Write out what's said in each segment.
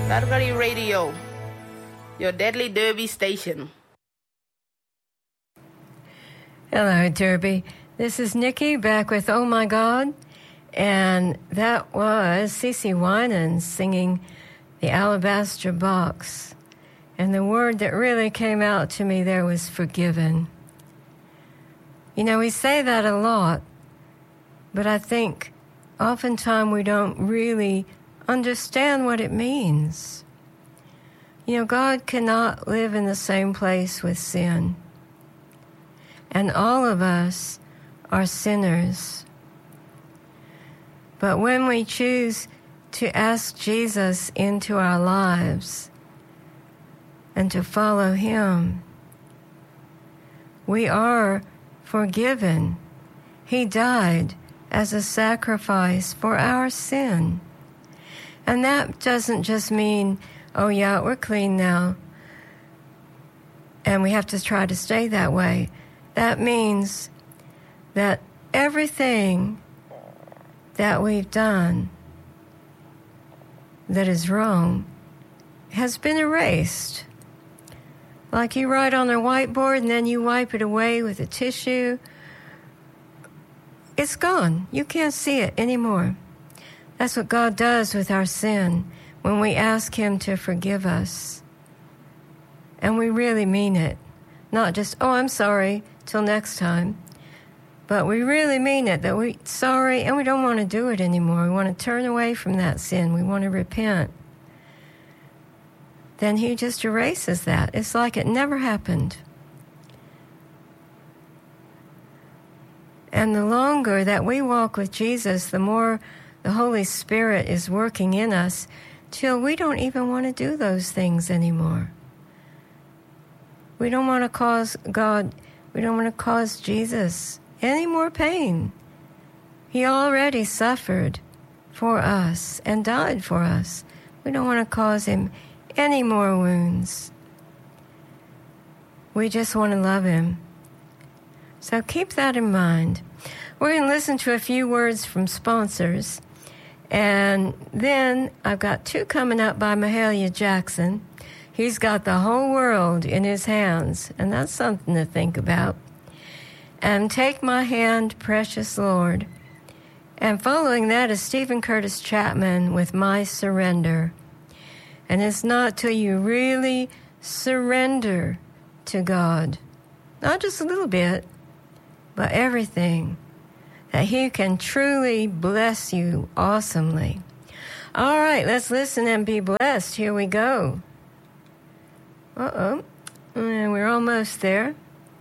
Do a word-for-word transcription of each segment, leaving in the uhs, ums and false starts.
Calgary Radio, your deadly Derby station. Hello, Derby. This is Nikki back with Oh My God. And that was CeCe Winans singing The Alabaster Box. And the word that really came out to me there was forgiven. You know, we say that a lot, but I think oftentimes we don't really understand what it means. You know, God cannot live in the same place with sin. And all of us are sinners. But when we choose to ask Jesus into our lives and to follow him, we are forgiven. He died as a sacrifice for our sin. And that doesn't just mean, oh yeah, we're clean now, and we have to try to stay that way. That means that everything that we've done that is wrong has been erased. Like you write on a whiteboard and then you wipe it away with a tissue. It's gone. You can't see it anymore. That's what God does with our sin when we ask him to forgive us. And we really mean it. Not just, oh, I'm sorry, till next time. But we really mean it, that we're sorry and we don't want to do it anymore. We want to turn away from that sin. We want to repent. Then he just erases that. It's like it never happened. And the longer that we walk with Jesus, the more the Holy Spirit is working in us till we don't even want to do those things anymore. We don't want to cause God, we don't want to cause Jesus any more pain. He already suffered for us and died for us. We don't want to cause him any more wounds. We just want to love him. So keep that in mind. We're going to listen to a few words from sponsors. And then I've got two coming up by Mahalia Jackson. He's got the whole world in his hands, and that's something to think about. And Take My Hand, Precious Lord. And following that is Stephen Curtis Chapman with My Surrender. And it's not till you really surrender to God, not just a little bit, but everything, that he can truly bless you awesomely. All right, let's listen and be blessed. Here we go. Uh-oh. And we're almost there.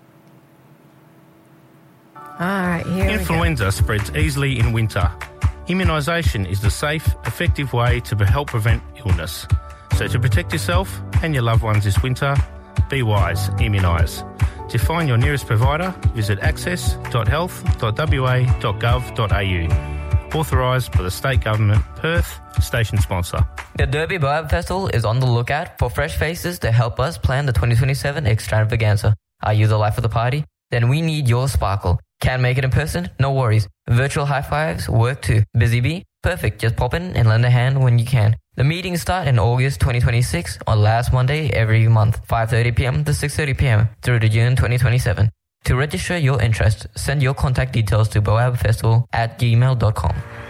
All right, here Influenza we go. spreads easily in winter. Immunisation is the safe, effective way to help prevent illness. So to protect yourself and your loved ones this winter, be wise, immunise. To find your nearest provider, visit access dot health dot w a dot gov dot a u. Authorised by the State Government, Perth, station sponsor. The Derby Boab Festival is on the lookout for fresh faces to help us plan the twenty twenty-seven extravaganza. Are you the life of the party? Then we need your sparkle. Can't make it in person? No worries. Virtual high fives work too. Busy bee? Perfect. Just pop in and lend a hand when you can. The meetings start in August twenty twenty-six on last Monday every month, five thirty p.m. to six thirty p.m. through to June twenty twenty-seven. To register your interest, send your contact details to boab festival at gmail dot com.